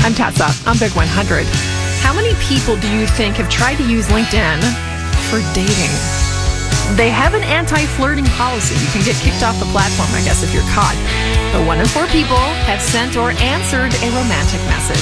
I'm Tessa. I'm Big 100. How many people do you think have tried to use LinkedIn for dating? They have an anti-flirting policy. You can get kicked off the platform, I guess, if you're caught. But 1 in 4 people have sent or answered a romantic message.